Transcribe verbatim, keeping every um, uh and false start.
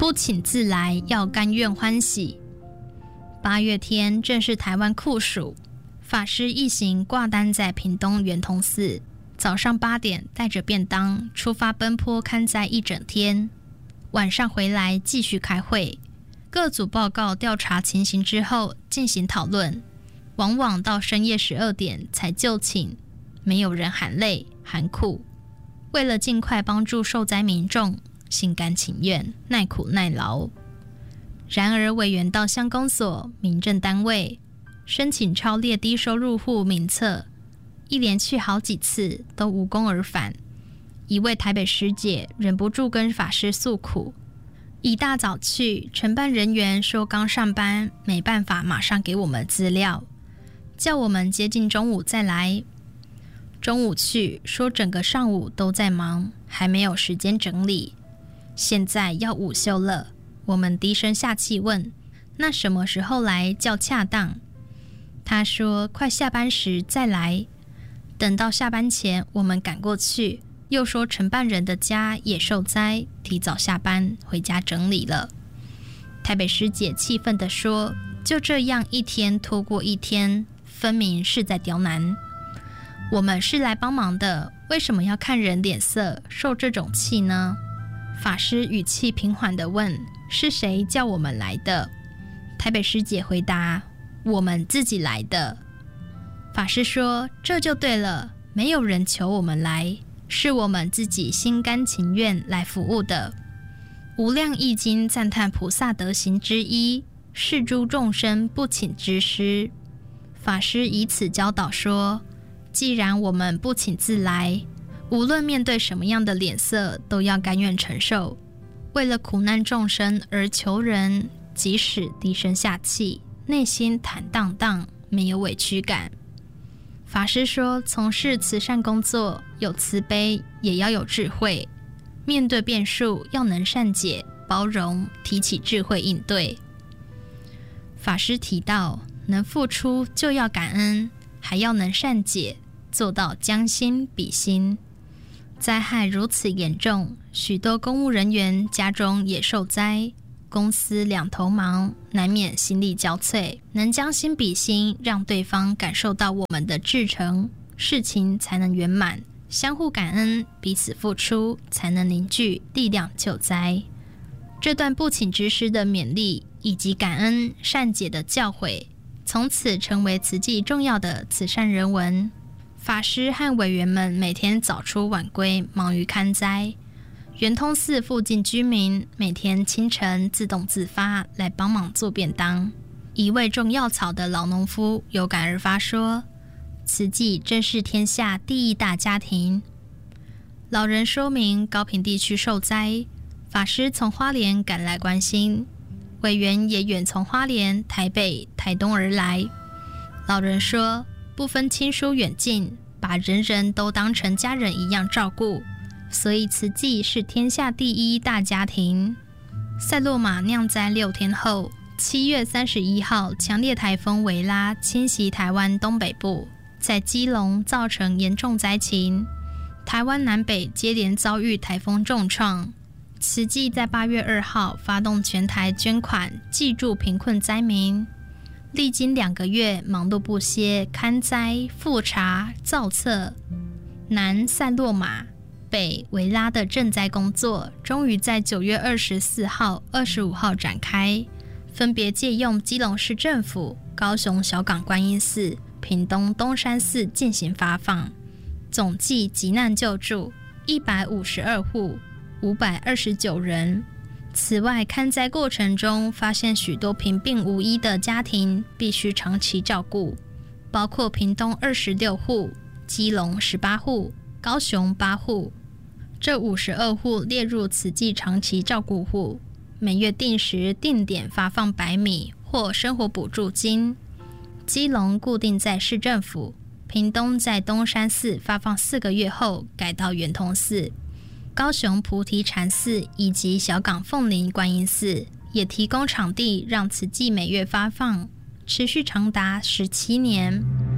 不请自来，要甘愿欢喜。八月天正是台湾酷暑，法师一行挂单在屏东圆通寺，早上八点带着便当出发奔波看灾一整天，晚上回来继续开会，各组报告调查情形之后进行讨论，往往到深夜十二点才就寝，没有人喊累喊苦。为了尽快帮助受灾民众，心甘情愿，耐苦耐劳。然而委员到乡公所、民政单位申请超列低收入户名册，一连去好几次都无功而返。一位台北师姐忍不住跟法师诉苦，一大早去，承办人员说刚上班，没办法马上给我们资料，叫我们接近中午再来。中午去，说整个上午都在忙，还没有时间整理。现在要午休了，我们低声下气问，那什么时候来较恰当？他说快下班时再来。等到下班前我们赶过去，又说承办人的家也受灾，提早下班回家整理了。台北师姐气愤地说，就这样一天拖过一天，分明是在刁难。我们是来帮忙的，为什么要看人脸色受这种气呢？法师语气平缓地问，是谁叫我们来的？台北师姐回答，我们自己来的。法师说，这就对了，没有人求我们来，是我们自己心甘情愿来服务的。无量易经赞叹菩萨德行之一，是诸众生不请之师。法师以此教导说，既然我们不请自来，无论面对什么样的脸色都要甘愿承受，为了苦难众生而求人，即使低声下气，内心坦荡荡，没有委屈感。法师说，从事慈善工作有慈悲，也要有智慧，面对变数要能善解包容，提起智慧应对。法师提到，能付出就要感恩，还要能善解，做到将心比心。灾害如此严重，许多公务人员家中也受灾，公司两头忙，难免心力交瘁。能将心比心，让对方感受到我们的至诚，事情才能圆满。相互感恩，彼此付出，才能凝聚力量救灾。这段不请之师的勉励以及感恩善解的教诲，从此成为慈济重要的慈善人文。法师和委员们每天早出晚归，忙于看灾。圆通寺附近居民每天清晨自动自发来帮忙做便当。一位种药草的老农夫有感而发说，慈济真是天下第一大家庭。老人说明高屏地区受灾，法师从花莲赶来关心，委员也远从花莲、台北、台东而来。老人说，不分亲疏远近，把人人都当成家人一样照顾，所以慈济是天下第一大家庭。塞洛玛酿灾六天后，七月三十一号，强烈台风维拉侵袭台湾东北部，在基隆造成严重灾情，台湾南北接连遭遇台风重创。慈济在八月二号发动全台捐款，济助贫困灾民。历经两个月忙碌不歇，勘灾、复查、造册，南塞洛玛、北维拉的赈灾工作，终于在九月二十四号、二十五号展开，分别借用基隆市政府、高雄小港观音寺、屏东东山寺进行发放，总计急难救助一百五十二户，五百二十九人。此外，勘灾过程中发现许多贫病无依的家庭必须长期照顾，包括屏东二十六户、基隆十八户、高雄八户。这五十二户列入慈济长期照顾户，每月定时定点发放白米或生活补助金。基隆固定在市政府，屏东在东山寺发放四个月后改到圆通寺。高雄菩提禅寺以及小港凤林观音寺也提供场地让慈济每月发放，持续长达十七年。